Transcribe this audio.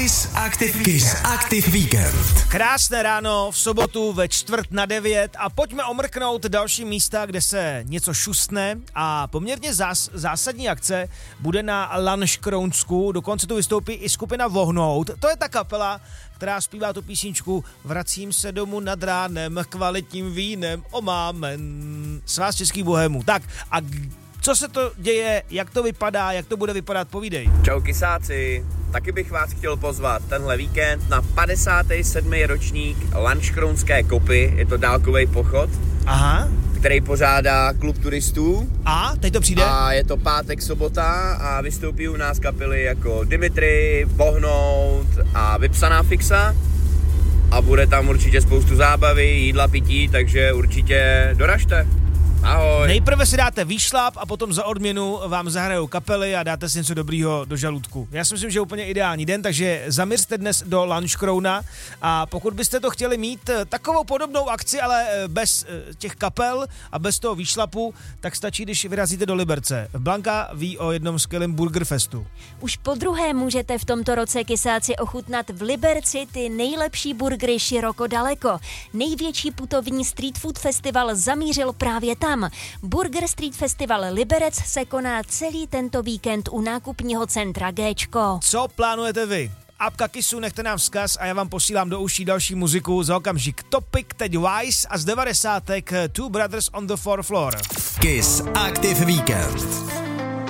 Kiss Active Weekend. Krásné ráno v sobotu ve 8:45 a pojďme omrknout další místa, kde se něco šustne a poměrně zásadní akce bude na Lanškrounsku, dokonce tu vystoupí i skupina Vohnout. To je ta kapela, která zpívá tu písničku Vracím se domů nad ránem, kvalitním vínem, omámen, svaz českých bohémů. Tak a co se to děje, jak to vypadá, jak to bude vypadat, povídej. Čau kysáci, taky bych vás chtěl pozvat tenhle víkend na 57. ročník Lanškrounské kopy, je to dálkový pochod, který pořádá klub turistů. A teď to přijde? A je to pátek, sobota a vystoupí u nás kapely jako Dimitri, Vohnout a Vypsaná fixa. A bude tam určitě spoustu zábavy, jídla, pití, takže určitě doražte. Ahoj. Nejprve si dáte výšlap a potom za odměnu vám zahrajou kapely a dáte si něco dobrýho do žaludku. Já si myslím, že je úplně ideální den, takže zaměřte dnes do Lanškrouna a pokud byste to chtěli mít takovou podobnou akci, ale bez těch kapel a bez toho výšlapu, tak stačí, když vyrazíte do Liberce. Blanka ví o jednom skvělém burgerfestu. Už podruhé můžete v tomto roce kysáci ochutnat v Liberci ty nejlepší burgery široko daleko. Největší putovní street food festival zamířil právě tam. Burger Street Festival Liberec se koná celý tento víkend u nákupního centra Géčko. Co plánujete vy? Apka Kissu, nechte nám vzkaz a já vám posílám do uší další muziku. Za okamžik Topic, teď Wise a z 90. Two Brothers on the Fourth Floor. Kiss Active Weekend.